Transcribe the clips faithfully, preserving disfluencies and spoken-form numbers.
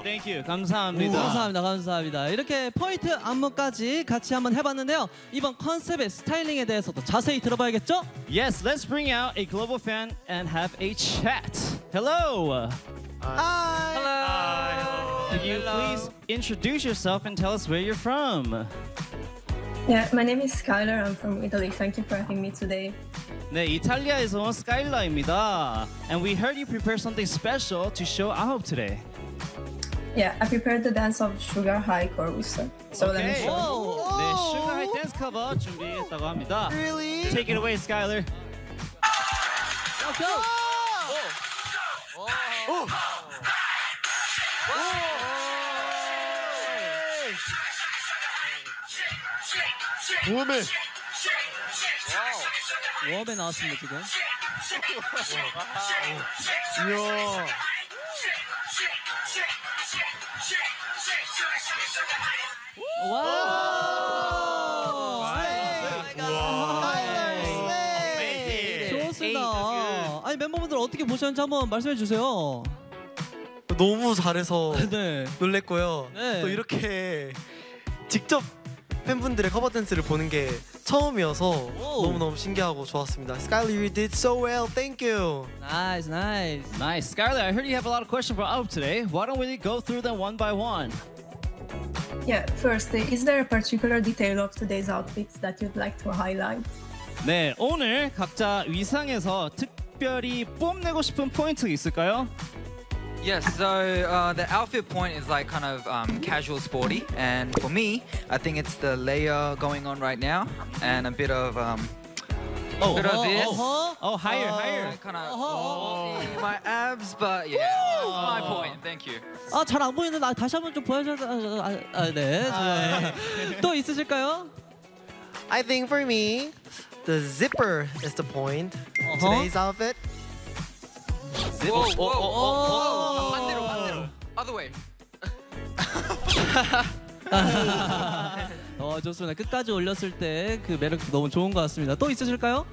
Thank you. 감사합니다. 오, 감사합니다. 감사합니다. 이렇게 포인트 안무까지 같이 한번 해봤는데요. 이번 컨셉의 스타일링에 대해서도 자세히 들어봐야겠죠? Yes, let's bring out a global fan and have a chat. Hello. Hi. Hello. Can you please introduce yourself and tell us where you're from? Yeah, my name is Skylar. I'm from Italy. Thank you for having me today. 네, 이탈리아에서 온 스카일라입니다. And we heard you prepare something special to show Ahop today. Yeah, I prepared the dance of Sugar High Chorus. So let me Okay. show you. 네, Sugar High Dance Cover 준비했다고 합니다. Really? Take it away, Skylar. Let's go. 웜에 웜에 나왔습니다 지금. 이야 와. 좋습니다. 아니 멤버분들 어떻게 보셨는지 한번 말씀해 주세요. 너무 잘해서 네. 놀랬고요. 네. 또 이렇게 직접 팬분들의 커버 댄스를 보는 게 처음이어서 너무너무 신기하고 좋았습니다. Skylar, you did so well. Thank you. Nice, nice. Nice. Skylar, I heard you have a lot of questions for Ahop today. Why don't we go through them one by one? Yeah, first, uh, is there a particular detail of today's outfits that you'd like to highlight? 네, 오늘 각자 위상에서 특별히 뽐내고 싶은 포인트 있을까요? Yes, so uh, the outfit point is like kind of um, casual sporty, and for me, I think it's the layer going on right now, and a bit of um, Oh, bit of this. 어허. oh, higher, higher. Kind of 어허. my abs, but yeah, that's my point. Thank you. 아, 잘 안 보이는데 나 다시 한번 좀 보여줘. 아, 아, 아, 네. 네. 또 있으실까요? I think for me, the zipper is the point of today's outfit. Whoa, whoa, whoa, whoa! 반대로, 반대로. Other way. 어, 좋습니다. 끝까지 올렸을 때 그 매력 너무 좋은 것 같습니다. 또 있으실까요?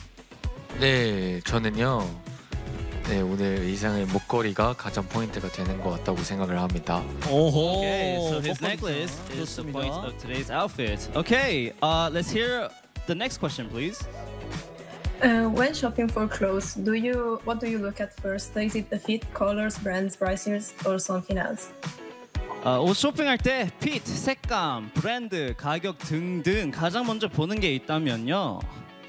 네, 저는요. 네, 오늘 의상의 목걸이가 가장 포인트가 되는 것 같다고 생각을 합니다. 오호. Okay, so his necklace is the point of today's outfit. Okay, uh, let's hear the next question, please. Uh, when shopping for clothes, do you what do you look at first? Is it the fit, colors, brands, prices, or something else? 어, 옷 쇼핑할 때 핏, 색감, 브랜드, 가격 등등 가장 먼저 보는 게 있다면요.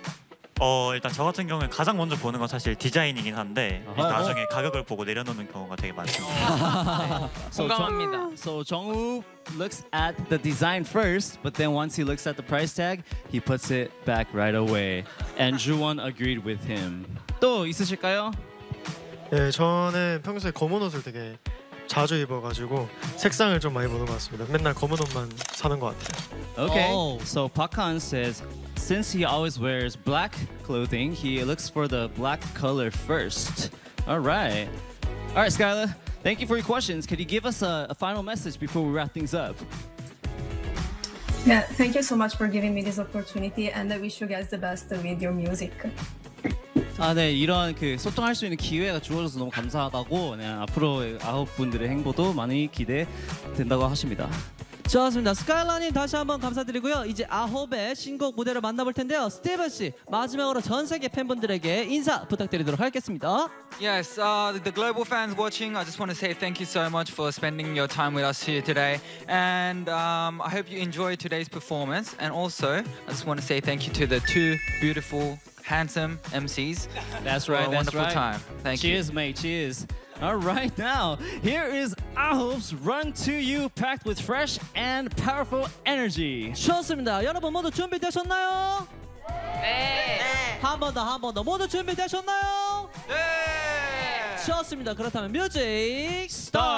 어 일단 저 같은 경우는 가장 먼저 보는 건 사실 디자인이긴 한데 어허. 나중에 가격을 보고 내려놓는 경우가 되게 많습니다. So 공감합니다. 정, so 정우 looks at the design first, but then once he looks at the price tag, he puts it back right away. And Juwon agreed with him. 또 있으실까요? 네, 저는 평소에 검은 옷을 되게 자주 입어가지고 색상을 좀 많이 보는 것 같습니다. 맨날 검은 옷만 사는 것 같아요. Okay. Oh. So Pakhan says since he always wears black clothing, he looks for the black color first. All right. All right, Skylar. Thank you for your questions. Could you give us a, a final message before we wrap things up? Yeah, thank you so much for giving me this opportunity, and I wish you guys the best with your music. 아, 네, 이런 그 소통할 수 있는 기회가 주어져서 너무 감사하다고 네, 앞으로 아홉 분들의 행보도 많이 기대된다고 하십니다. 좋습니다. 스카일라님 다시 한번 감사드리고요. 이제 아홉의 신곡 무대를 만나볼 텐데요. 스티븐 씨 마지막으로 전 세계 팬분들에게 인사 부탁드리도록 하겠습니다. Yes, uh, the global fans watching, I just want to say thank you so much for spending your time with us here today. And um, I hope you enjoyed today's performance. And also, I just want to say thank you to the two beautiful, handsome M Cs. That's For right, a that's wonderful right. time. Thank you. Cheers, mate, cheers. All right, now, here is Ahop's Run to You, packed with fresh and powerful energy. 좋습니다. 여러분 모두 준비되셨나요? 네. 한 번 더, 한 번 더. 모두 준비되셨나요? 네. 좋습니다. 그렇다면 뮤직 Start!